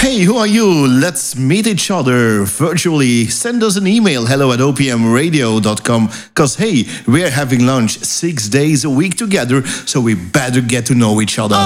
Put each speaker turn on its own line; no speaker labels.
Hey, who are you? Let's meet each other virtually. Send us an email, hello@opmradio.com. Because, hey, we're having lunch 6 days a week together, so we better get to know each other.